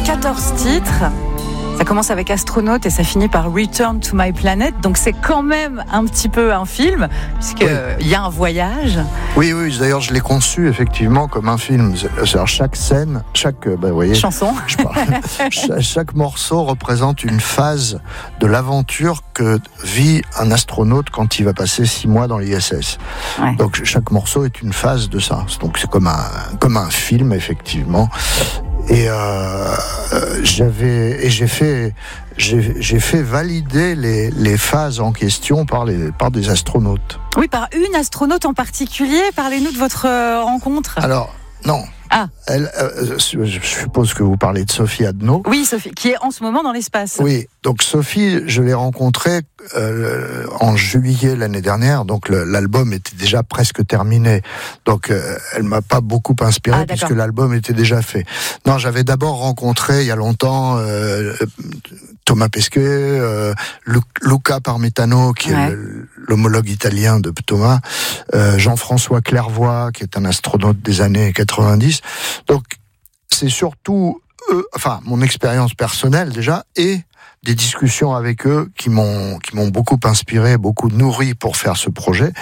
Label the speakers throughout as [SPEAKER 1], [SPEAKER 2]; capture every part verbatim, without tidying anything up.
[SPEAKER 1] quatorze titres. Ça commence avec Astronaute et ça finit par Return to My Planet. Donc c'est quand même un petit peu un film, puisqu'il oui. y a un voyage.
[SPEAKER 2] Oui, oui, d'ailleurs je l'ai conçu effectivement comme un film. C'est-à-dire chaque scène, chaque bah, vous voyez,
[SPEAKER 1] chanson,
[SPEAKER 2] je parle, chaque, chaque morceau représente une phase de l'aventure que vit un astronaute quand il va passer six mois dans l'I S S. Ouais. Donc chaque morceau est une phase de ça. Donc c'est comme un, comme un film effectivement. Et euh, j'avais et j'ai fait j'ai, j'ai fait valider les, les phases en question par les par des astronautes.
[SPEAKER 1] Oui, par une astronaute en particulier. Parlez-nous de votre rencontre.
[SPEAKER 2] Alors non.
[SPEAKER 1] Ah.
[SPEAKER 2] Elle, euh, je suppose que vous parlez de Sophie Adno.
[SPEAKER 1] Oui, Sophie, qui est en ce moment dans l'espace.
[SPEAKER 2] Oui, donc Sophie, je l'ai rencontrée euh, en juillet l'année dernière, donc le, l'album était déjà presque terminé. Donc euh, elle m'a pas beaucoup inspiré ah, puisque l'album était déjà fait. Non, j'avais d'abord rencontré il y a longtemps euh, Thomas Pesquet, euh, Luca Parmitano, qui ouais. est le, l'homologue italien de Thomas, euh, Jean-François Clairvoy, qui est un astronaute des années quatre-vingt-dix. Donc, c'est surtout eux, enfin, mon expérience personnelle déjà, et des discussions avec eux qui m'ont, qui m'ont beaucoup inspiré, beaucoup nourri pour faire ce projet.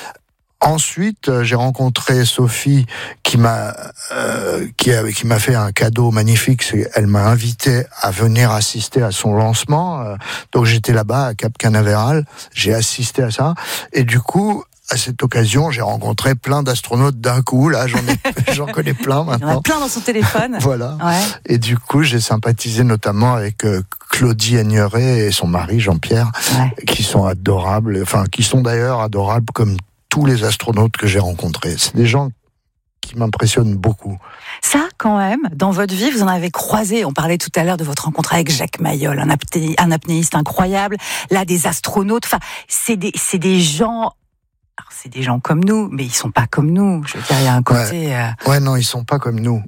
[SPEAKER 2] Ensuite, j'ai rencontré Sophie qui m'a euh, qui, a, qui m'a fait un cadeau magnifique. C'est, elle m'a invité à venir assister à son lancement. Euh, donc j'étais là-bas à Cap Canaveral. J'ai assisté à ça. Et du coup, à cette occasion, j'ai rencontré plein d'astronautes d'un coup. Là, j'en ai, j'en connais plein maintenant.
[SPEAKER 1] Il y en a plein dans son téléphone.
[SPEAKER 2] Voilà.
[SPEAKER 1] Ouais.
[SPEAKER 2] Et du coup, j'ai sympathisé notamment avec euh, Claudie Aigneret et son mari Jean-Pierre, ouais. qui sont adorables. Enfin, qui sont d'ailleurs adorables comme tous les astronautes que j'ai rencontrés. C'est des gens qui m'impressionnent beaucoup.
[SPEAKER 1] Ça, quand même, dans votre vie, vous en avez croisé. On parlait tout à l'heure de votre rencontre avec Jacques Mayol, un, apné- un apnéiste incroyable. Là, des astronautes. Enfin, c'est des, c'est des gens... Alors, c'est des gens comme nous, mais ils sont pas comme nous. Je veux dire, il y a un côté...
[SPEAKER 2] Ouais,
[SPEAKER 1] euh...
[SPEAKER 2] ouais non, ils sont pas comme nous.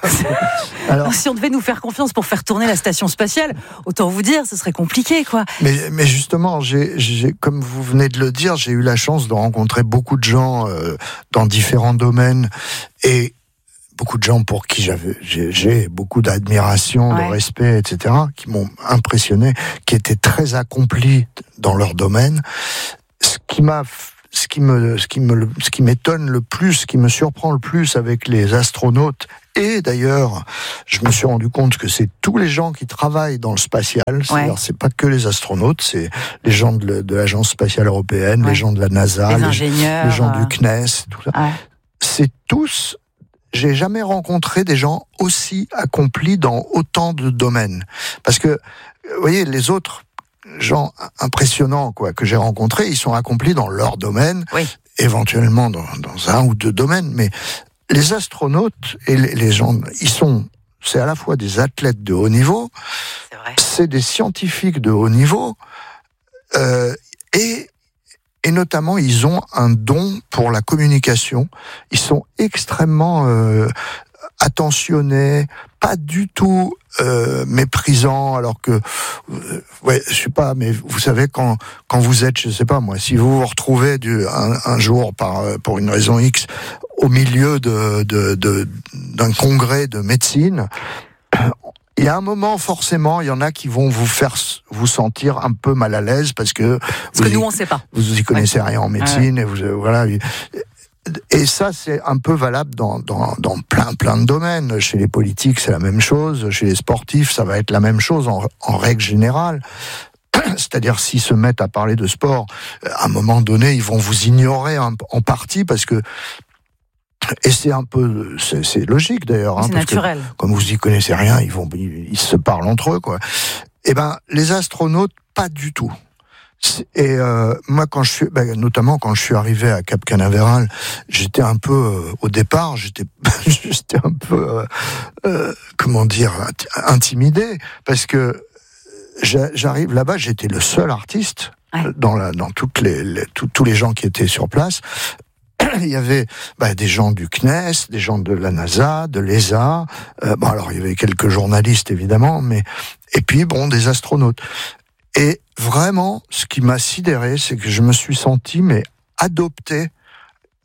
[SPEAKER 1] Alors, si on devait nous faire confiance pour faire tourner la station spatiale, autant vous dire, ce serait compliqué, quoi.
[SPEAKER 2] Mais, mais justement, j'ai, j'ai, comme vous venez de le dire, j'ai eu la chance de rencontrer beaucoup de gens euh, dans différents domaines et beaucoup de gens pour qui j'avais, j'ai, j'ai beaucoup d'admiration, ouais. de respect, et cetera, qui m'ont impressionné, qui étaient très accomplis dans leur domaine. Ce qui m'a Ce qui me, ce qui me, ce qui m'étonne le plus, ce qui me surprend le plus avec les astronautes, et d'ailleurs, je me suis rendu compte que c'est tous les gens qui travaillent dans le spatial, c'est-à-dire ouais. c'est pas que les astronautes, c'est les gens de, de l'Agence spatiale européenne, ouais. les gens de la NASA,
[SPEAKER 1] les,
[SPEAKER 2] les,
[SPEAKER 1] ingénieurs,
[SPEAKER 2] les gens
[SPEAKER 1] euh...
[SPEAKER 2] du C N E S, tout ça. Ouais. C'est tous. J'ai jamais rencontré des gens aussi accomplis dans autant de domaines, parce que, vous voyez, les autres gens impressionnants quoi que j'ai rencontrés, ils sont accomplis dans leur domaine, oui. éventuellement dans, dans un ou deux domaines, mais les astronautes et les, les gens, ils sont, c'est à la fois des athlètes de haut niveau, c'est, vrai. c'est des scientifiques de haut niveau, euh, et et notamment ils ont un don pour la communication. Ils sont extrêmement euh, attentionnés, pas du tout euh, méprisants, alors que euh, ouais, je sais pas, mais vous savez quand quand vous êtes, je sais pas moi, si vous vous retrouvez du, un, un jour par pour une raison X au milieu de, de, de d'un congrès de médecine, il y a un moment, forcément, il y en a qui vont vous faire vous sentir un peu mal à l'aise parce que
[SPEAKER 1] parce
[SPEAKER 2] vous
[SPEAKER 1] que
[SPEAKER 2] y,
[SPEAKER 1] nous on sait pas,
[SPEAKER 2] vous y connaissez ouais. rien en médecine, ouais. et vous voilà. Et ça, c'est un peu valable dans, dans, dans plein, plein de domaines. Chez les politiques, c'est la même chose. Chez les sportifs, ça va être la même chose en, en règle générale. C'est-à-dire, s'ils se mettent à parler de sport, à un moment donné, ils vont vous ignorer en, en partie parce que... Et c'est un peu... C'est, c'est logique, d'ailleurs.
[SPEAKER 1] C'est
[SPEAKER 2] hein, parce
[SPEAKER 1] naturel.
[SPEAKER 2] Que, comme vous y connaissez rien, ils, vont, ils, ils se parlent entre eux, quoi. Eh ben, les astronautes, pas du tout. Et euh, moi, quand je suis, ben, notamment quand je suis arrivé à Cap Canaveral, j'étais un peu, euh, au départ, j'étais, j'étais un peu, euh, euh, comment dire, intimidé, parce que j'arrive là-bas, j'étais le seul artiste ouais. dans la, dans toutes les, les tout, tous les gens qui étaient sur place. Il y avait bah, des gens du C N E S, des gens de la NASA, de l'E S A. Euh, bon, alors il y avait quelques journalistes évidemment, mais et puis bon, des astronautes. Et vraiment, ce qui m'a sidéré, c'est que je me suis senti mais adopté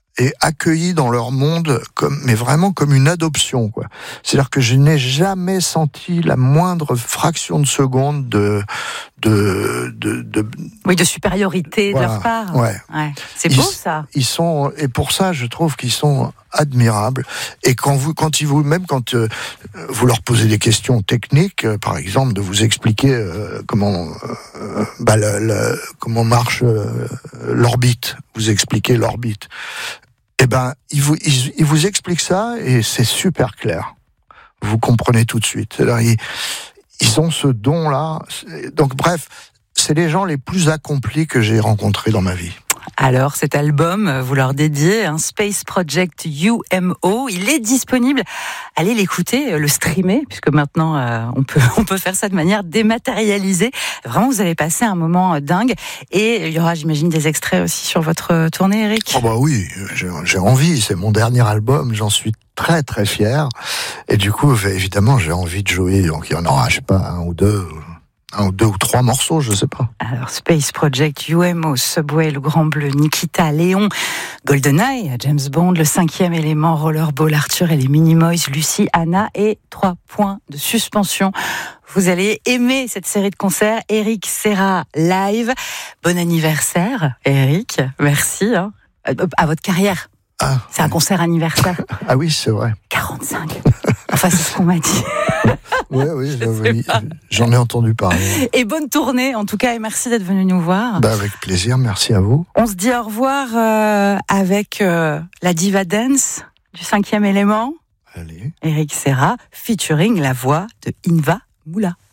[SPEAKER 2] et accueillis dans leur monde, comme, mais vraiment comme une adoption, quoi. C'est-à-dire que je n'ai jamais senti la moindre fraction de seconde de, de, de, de
[SPEAKER 1] oui, de supériorité
[SPEAKER 2] voilà,
[SPEAKER 1] de leur part.
[SPEAKER 2] Ouais.
[SPEAKER 1] ouais. C'est
[SPEAKER 2] ils,
[SPEAKER 1] beau ça.
[SPEAKER 2] Ils sont, et pour ça, je trouve qu'ils sont admirables. Et quand vous, quand ils vous, même quand euh, vous leur posez des questions techniques, euh, par exemple, de vous expliquer euh, comment, euh, bah, le, le, comment marche euh, l'orbite, vous expliquez l'orbite. Eh ben, ils vous, ils, ils vous expliquent ça et c'est super clair. Vous comprenez tout de suite. C'est-à-dire, ils, ils ont ce don-là. Donc, bref, c'est les gens les plus accomplis que j'ai rencontrés dans ma vie.
[SPEAKER 1] Alors, cet album, vous leur dédiez un Space Project U M O. Il est disponible. Allez l'écouter, le streamer, puisque maintenant, euh, on peut, on peut faire ça de manière dématérialisée. Vraiment, vous avez passé un moment dingue. Et il y aura, j'imagine, des extraits aussi sur votre tournée, Eric.
[SPEAKER 2] Oh bah oui, j'ai, j'ai envie. C'est mon dernier album. J'en suis très, très fier. Et du coup, évidemment, j'ai envie de jouer. Donc, il y en aura, je sais pas, un ou deux... un ou deux ou trois morceaux, je sais pas.
[SPEAKER 1] Alors, Space Project, U M O, Subway, Le Grand Bleu, Nikita, Léon, GoldenEye, James Bond, Le Cinquième Élément, Rollerball, Arthur et les Minimoys, Lucie, Anna et trois points de suspension. Vous allez aimer cette série de concerts. Eric Serra live. Bon anniversaire, Eric. Merci hein. À votre carrière.
[SPEAKER 2] Ah,
[SPEAKER 1] c'est un concert anniversaire.
[SPEAKER 2] Ah oui, c'est vrai.
[SPEAKER 1] quarante-cinq. Enfin, c'est ce qu'on m'a dit.
[SPEAKER 2] Oui, oui, oui, j'en ai entendu parler.
[SPEAKER 1] Et bonne tournée, en tout cas, et merci d'être venu nous voir.
[SPEAKER 2] Bah, avec plaisir, merci à vous.
[SPEAKER 1] On se dit au revoir euh, avec euh, la diva dance du Cinquième Élément.
[SPEAKER 2] Allez.
[SPEAKER 1] Eric Serra, featuring la voix de Inva Moula.